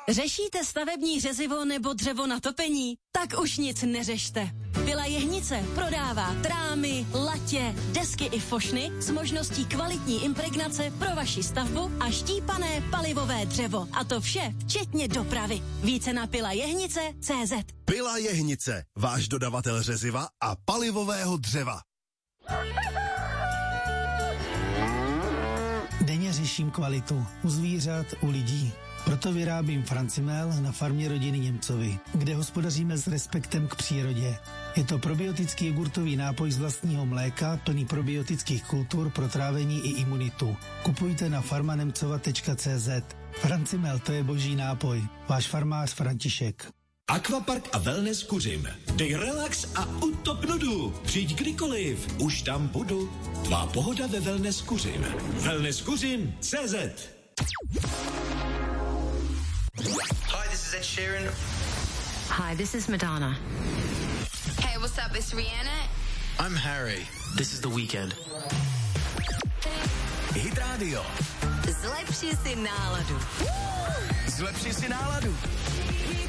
Řešíte stavební řezivo nebo dřevo na topení? Tak už nic neřešte. Vila Jehnice prodává trámy, latě, desky i fošny s možností kvalitní impregnace pro vaši stavbu a štípané palivové dřevo. A to vše včetně dopravy. Více na pilajehnice.cz. Pila Jehnice, váš dodavatel řeziva a palivového dřeva. Denně řeším kvalitu u zvířat, u lidí. Proto vyrábím Francimel na farmě rodiny Němcovi, kde hospodaříme s respektem k přírodě. Je to probiotický jogurtový nápoj z vlastního mléka, plný probiotických kultur pro trávení i imunitu. Kupujte na farmanemcova.cz. Francimel, to je boží nápoj. Váš farmář František. Aquapark a wellness Kuřim. Dej relax a utop nudu. Přijď kdykoliv, už tam budu. Tvá pohoda ve wellness Kuřim. Wellnesskuřim.cz. Hi, this is Ed Sheeran. Hi, this is Madonna. Hey, what's up? It's Rihanna. I'm Harry. This is The Weeknd. Hit Radio. Zlepši si náladu. Zlepši si náladu.